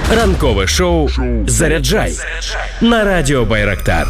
Ранкове шоу «Заряджай» на радіо Байрактар.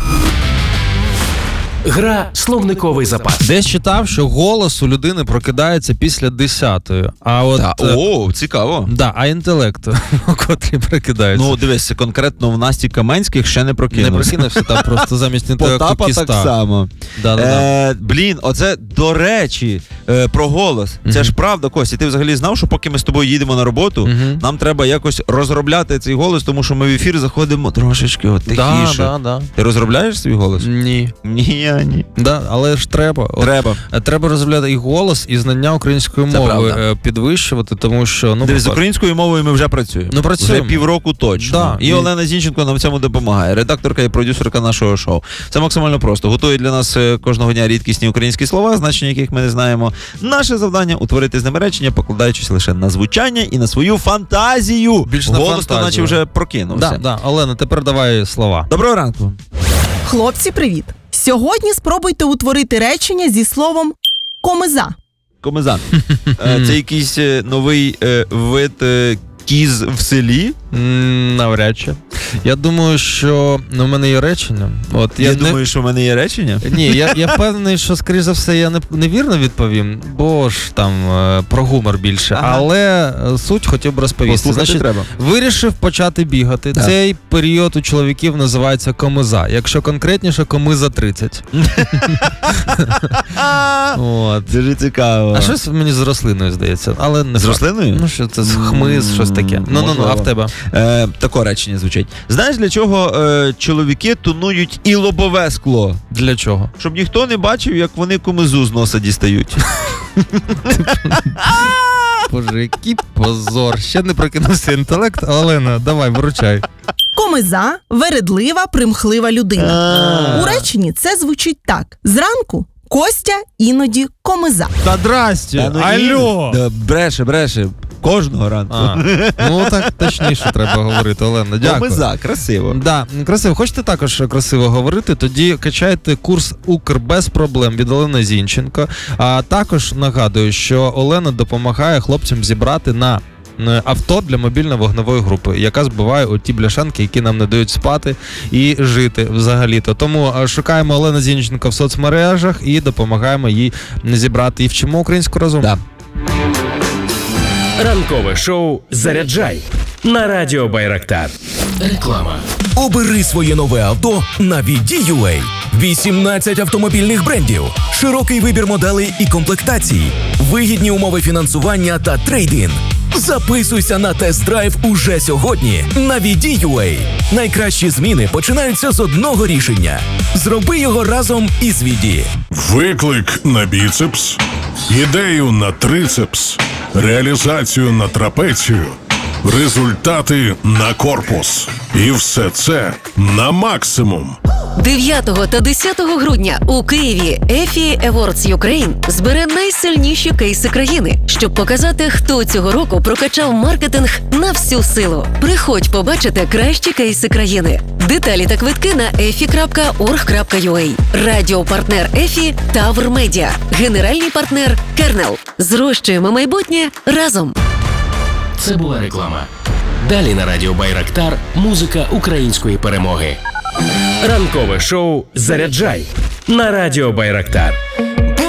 Гра «Словниковий запас». Десь читав, що голос у людини прокидається після 10-ї. А от... цікаво. Да, а інтелект, котрі прокидається. Ну, дивись, конкретно в Насті Каменських ще не прокинувся. Не прокинувся, там просто замість інтелекту Потапа кіста. так само. Да. Блін, оце, до речі, про голос. Це ж правда, Костя, ти взагалі знав, що поки ми з тобою їдемо на роботу, нам треба якось розробляти цей голос, тому що ми в ефір заходимо трошечки тихіше. Да. Ти розробляєш свій голос? Ні. Ні. Да, але ж треба. Треба розробляти і голос, і знання української мови підвищувати, тому що... Дивись, з українською мовою ми вже працюємо. Працюємо. Вже півроку точно. Да. І Олена Зінченко нам в цьому допомагає. Редакторка і продюсерка нашого шоу. Це максимально просто. Готує для нас кожного дня рідкісні українські слова, значення яких ми не знаємо. Наше завдання – утворити з ними речення, покладаючись лише на звучання і на свою фантазію. Більше на голос то наче вже прокинувся. Да. Олена, тепер давай слова. Доброго ранку. Хлопці, привіт! Сьогодні спробуйте утворити речення зі словом «комиза». Комизан. Це якийсь новий вид кіз в селі? Навряд чи. Я думаю, що в мене є речення. Я думаю, що в мене є речення? Ні, я впевнений, що, скоріш за все, я невірно відповім, бо ж там про гумор більше. Ага. Але суть хотів би розповісти. Значить, треба. Вирішив почати бігати. Так. Цей період у чоловіків називається комиза. Якщо конкретніше, комиза 30. Дуже цікаво. А щось мені з рослиною здається. Але не з рослиною? Ну, що це хмиз, щось таке. А в тебе? Таке речення звучить. Знаєш, для чого чоловіки тонують і лобове скло? Для чого? Щоб ніхто не бачив, як вони комизу з носа дістають. Боже, який позор. Ще не прокинувся інтелект. Олена, давай, виручай. Комиза – вередлива, примхлива людина. У реченні це звучить так. Зранку Костя іноді комиза. Та здрасте, алло! Бреше. Кожного ранку. Ну так точніше треба говорити, Олена. Дякую. Комиза, красиво. Да, красиво. Хочете також красиво говорити? Тоді качайте курс «Укр без проблем» від Олени Зінченко. А також нагадую, що Олена допомагає хлопцям зібрати на авто для мобільно-вогневої групи, яка збиває оті бляшанки, які нам не дають спати і жити взагалі-то. Тому шукаємо Олену Зінченко в соцмережах і допомагаємо їй зібрати. І вчимо українську разом. Да. Ранкове шоу «Заряджай» на радіо Байрактар. Реклама. Обери своє нове авто на VD.UA. 18 автомобільних брендів, широкий вибір моделей і комплектацій, вигідні умови фінансування та трейд-ін. Записуйся на тест-драйв уже сьогодні на VD.UA. Найкращі зміни починаються з одного рішення. Зроби його разом із VD. Виклик на біцепс, ідею на трицепс, реалізацію на трапецію, результати на корпус. І все це на максимум. 9 та 10 грудня у Києві EFI Awards Ukraine збере найсильніші кейси країни, щоб показати, хто цього року прокачав маркетинг на всю силу. Приходь побачити кращі кейси країни. Деталі та квитки на efi.org.ua. Радіопартнер EFI Тавр Медіа. Генеральний партнер Кернел. Зрощуємо майбутнє разом. Це була реклама. Далі на радіо Байрактар музика української перемоги. Ранкове шоу «Заряджай» на радіо Байрактар.